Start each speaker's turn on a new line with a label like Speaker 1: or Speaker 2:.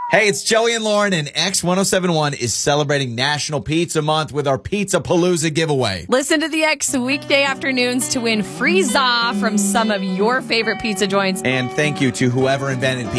Speaker 1: Hey, it's Joey and Lauren, and X1071 is celebrating National Pizza Month with our Pizza Palooza giveaway.
Speaker 2: Listen to the X weekday afternoons to win free za from some of your favorite pizza joints.
Speaker 1: And thank you to whoever invented pizza.